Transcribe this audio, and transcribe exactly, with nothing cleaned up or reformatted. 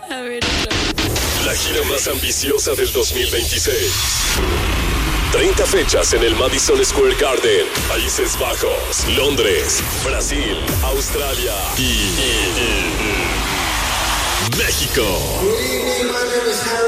A ver, otra vez. La gira más ambiciosa del dos mil veintiséis. treinta fechas en el Madison Square Garden, Países Bajos, Londres, Brasil, Australia y, y, y México.